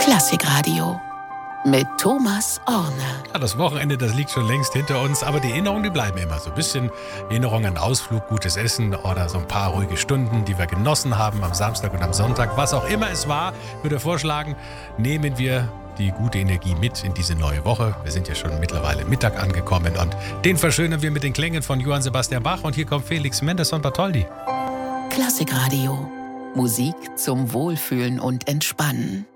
Klassikradio mit Thomas Orne. Ja, das Wochenende, das liegt schon längst hinter uns, aber die Erinnerungen, die bleiben immer. So ein bisschen Erinnerungen an Ausflug, gutes Essen oder so ein paar ruhige Stunden, die wir genossen haben am Samstag und am Sonntag. Was auch immer es war, würde vorschlagen, nehmen wir die gute Energie mit in diese neue Woche. Wir sind ja schon mittlerweile Mittag angekommen und den verschönern wir mit den Klängen von Johann Sebastian Bach. Und hier kommt Felix Mendelssohn-Bartholdy. Klassikradio. Musik zum Wohlfühlen und Entspannen.